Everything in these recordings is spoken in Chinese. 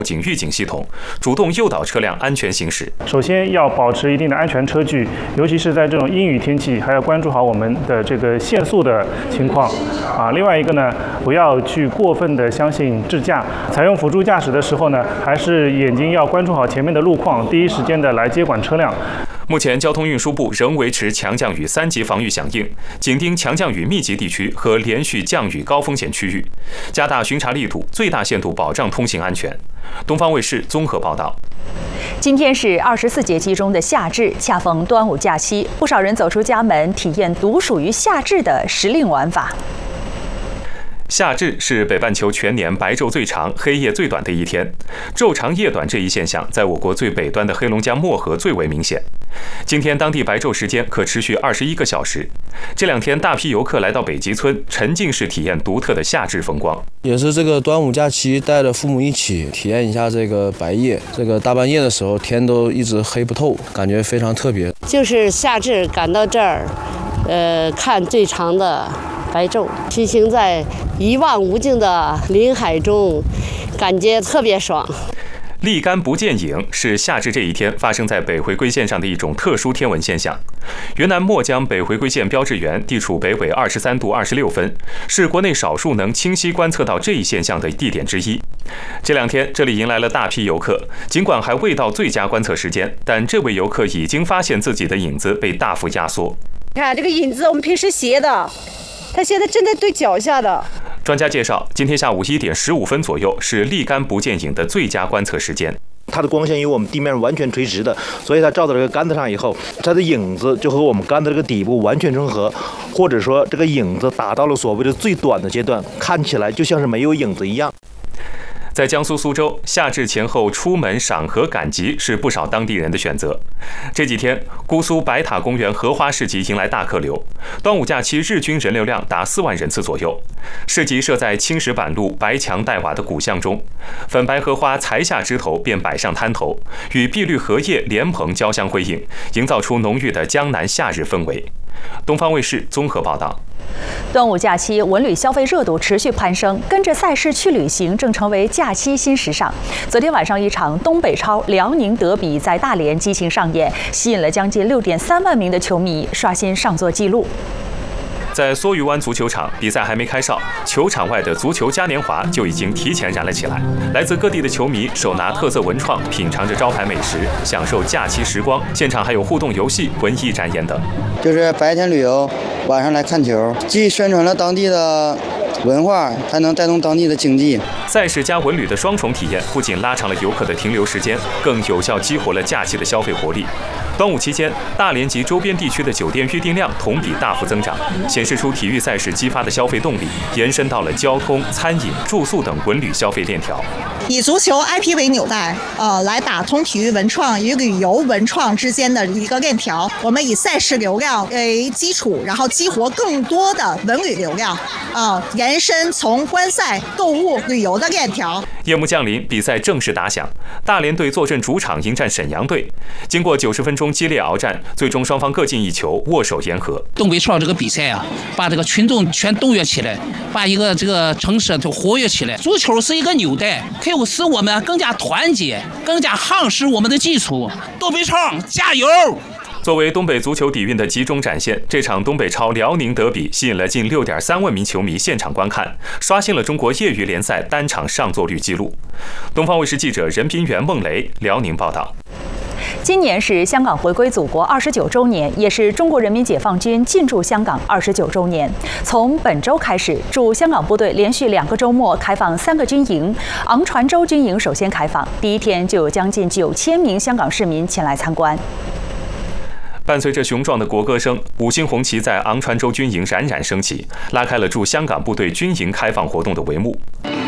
警预警系统，主动诱导车辆安全行驶。 首先要保持一定的安全车距，尤其是在这种阴雨天气，还要关注好我们的这个限速的情况另外一个呢，不要去过分的相信智驾，采用辅助驾驶的时候呢，还是眼睛要关注好前面的路况，第一时间的来接管车辆。 目前，交通运输部仍维持强降雨3级防御响应，紧盯强降雨密集地区和连续降雨高风险区域，加大巡查力度，最大限度保障通行安全。东方卫视综合报道。 今天是24节气中的夏至，恰逢端午假期，不少人走出家门，体验独属于夏至的时令玩法。 夏至是北半球全年白昼最长、黑夜最短的一天。昼长夜短这一现象，在我国最北端的黑龙江漠河最为明显。今天当地白昼时间可持续21个小时。这2天，大批游客来到北极村，沉浸式体验独特的夏至风光。 也是这个端午假期，带着父母一起体验一下这个白夜。这个大半夜的时候，天都一直黑不透，感觉非常特别。 就是夏至赶到这儿，看最长的白昼，骑行在一望无尽的林海中，感觉特别爽。 立竿不见影是夏至这一天发生在北回归线上的一种特殊天文现象。云南墨江北回归线标志源地处北纬23度26分，是国内少数能清晰观测到这一现象的地点之一。这2天，这里迎来了大批游客，尽管还未到最佳观测时间，但这位游客已经发现自己的影子被大幅压缩。 你看这个影子，我们平时斜的，它现在正在对脚下的。 专家介绍，今天下午1点15分左右是立竿不见影的最佳观测时间。 它的光线与我们地面完全垂直的，所以它照到这个杆子上以后，它的影子就和我们杆子这个底部完全重合，或者说这个影子达到了所谓的最短的阶段，看起来就像是没有影子一样。 在江苏苏州，夏至前后出门赏荷赶集是不少当地人的选择。这几天，姑苏白塔公园荷花市集迎来大客流，端午假期日均人流量达4万人次左右。市集设在青石板路白墙带瓦的古巷中，粉白荷花才下枝头便摆上摊头，与碧绿荷叶莲蓬交相辉映，营造出浓郁的江南夏日氛围。东方卫视综合报道。 端午假期文旅消费热度持续攀升，跟着赛事去旅行正成为假期新时尚。昨天晚上，一场东北超辽宁德比在大连激情上演，吸引了将近6.3万名的球迷，刷新上座纪录。 在梭鱼湾足球场，比赛还没开哨，球场外的足球嘉年华就已经提前燃了起来。来自各地的球迷手拿特色文创，品尝着招牌美食，享受假期时光。现场还有互动游戏、文艺展演等。 就是白天旅游，晚上来看球，既宣传了当地的文化，还能带动当地的经济。 赛事加文旅的双重体验，不仅拉长了游客的停留时间，更有效激活了假期的消费活力。端午期间，大连及周边地区的酒店预订量同比大幅增长，显示出体育赛事激发的消费动力延伸到了交通、餐饮、住宿等文旅消费链条。 以足球 IP 为纽带，来打通体育文创与旅游文创之间的一个链条。我们以赛事流量为基础，然后激活更多的文旅流量，延伸从观赛、购物、旅游的链条。 夜幕降临，比赛正式打响。大连队坐镇主场迎战沈阳队，经过90分钟激烈鏖战，最终双方各进1球，握手言和。 东北超这个比赛啊，把这个群众全动员起来，把一个这个城市就活跃起来。足球是一个纽带，可以使我们更加团结，更加夯实我们的基础。东北超加油！ 作为东北足球底蕴的集中展现，这场东北超辽宁德比吸引了近6.3万名球迷现场观看，刷新了中国业余联赛单场上座率纪录。东方卫视记者任彬元、孟雷辽宁报道。 今年是香港回归祖国29周年，也是中国人民解放军进驻香港29周年。从本周开始，驻香港部队连续2个周末开放3个军营，昂船洲军营首先开放，第一天就有将近9000名香港市民前来参观。 伴随着雄壮的国歌声，5星红旗在昂船洲军营冉冉升起，拉开了驻香港部队军营开放活动的帷幕。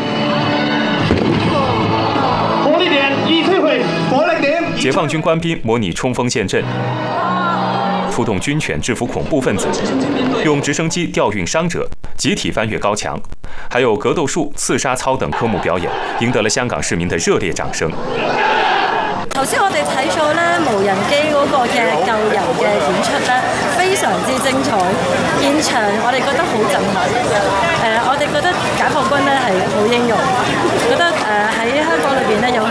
火力點已摧毀，火力點。 解放军官兵模拟冲锋陷阵，出动军犬制服恐怖分子，用直升机吊运伤者，集体翻越高墙，还有格鬥術、刺殺操等科目表演，赢得了香港市民的热烈掌聲。 頭先我哋睇咗咧無人機嗰個嘅救人嘅演出咧，非常之精彩，現場我哋覺得好震撼。我哋覺得解放軍咧係好英勇，覺得喺香港裏邊咧有